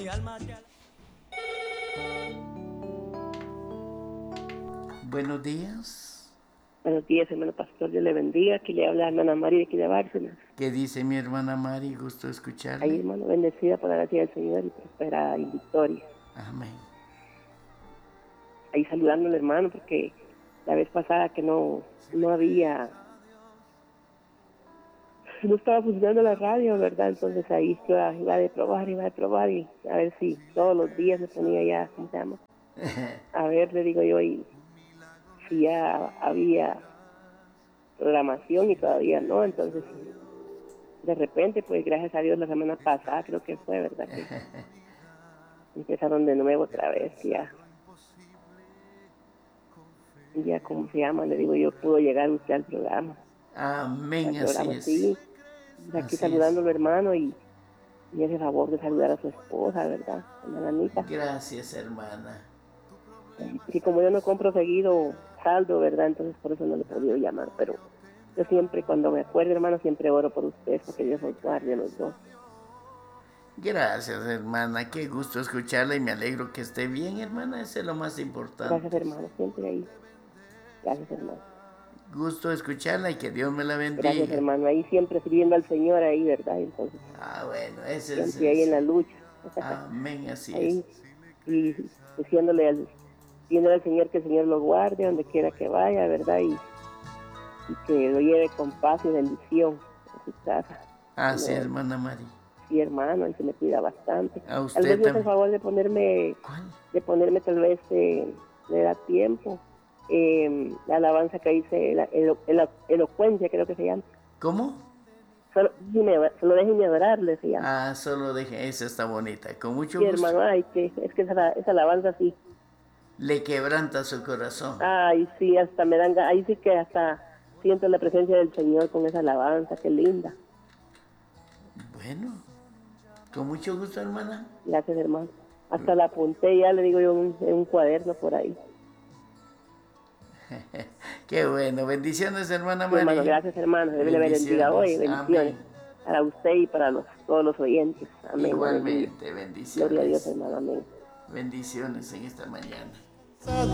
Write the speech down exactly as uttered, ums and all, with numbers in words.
Buenos días. Buenos días, hermano pastor, Dios le bendiga. Aquí le habla la hermana Mari de aquí de Bárcenas. ¿Qué dice mi hermana Mari? Gusto escucharle. Ahí, hermano, bendecida por la gracia del Señor y prosperada y victoria. Amén. Ahí saludándole, hermano, porque la vez pasada que no, no había, no estaba funcionando la radio, ¿verdad? Entonces ahí iba, iba de probar, iba de probar y a ver si todos los días me ponía ya, ¿cómo se llama? A ver, le digo yo, y si ya había programación y todavía no, entonces de repente, pues gracias a Dios la semana pasada creo que fue, ¿verdad? Que empezaron de nuevo otra vez, ya, ya, ¿cómo se llama? Le digo yo, pudo llegar usted al programa. Amén, Al así programa, es. sí. Aquí Así saludando es. al hermano y, y ese favor de saludar a su esposa, ¿verdad? A la Anita. Gracias, hermana. Y como yo no compro seguido saldo, ¿verdad? Entonces por eso no le he podido llamar, pero yo siempre, cuando me acuerdo, hermano, siempre oro por usted, porque Dios los guarde a los dos. Gracias, hermana. Qué gusto escucharla y me alegro que esté bien, hermana. Ese es lo más importante. Gracias, hermano, siempre ahí. Gracias, hermano. Gusto escucharla y que Dios me la bendiga. Gracias, hermano. Ahí siempre sirviendo al Señor ahí, ¿verdad? Entonces, ah, bueno, ese siempre es ahí en eso. la lucha. Amén, así Ahí, es. y diciéndole al, diciéndole al Señor que el Señor lo guarde donde quiera que vaya, ¿verdad? Y, y que lo lleve con paz y bendición a su casa. Ah, sí, No, hermana Mari. sí, hermano, y se me cuida bastante. A Tal usted vez me hace el también. favor de ponerme, ¿Cuál? de ponerme tal vez, eh, me da tiempo, eh, la alabanza que dice, la elo, elo, elocuencia creo que se llama. ¿Cómo? Solo, déjeme, solo déjeme adorarle, se llama. Ah, solo deje, esa está bonita. Con mucho Sí, gusto. hermano, ay, que es que esa, esa alabanza sí. Le quebranta su corazón. Ay, sí, hasta me dan, ahí sí que hasta siento la presencia del Señor con esa alabanza, qué linda. Bueno, con mucho gusto, hermana. Gracias, hermano. Hasta la apunté, ya le digo yo, en un, en un cuaderno por ahí. Qué bueno. Bendiciones, hermana Sí, hermano, Mari. gracias, hermano. Dios le bendiga hoy, Bendiciones. bendiciones. Amén. Para usted y para los, todos los oyentes. Amén, aleluya. Igualmente, Gloria a Dios, bendiciones. hermano, amén. Bendiciones en esta mañana.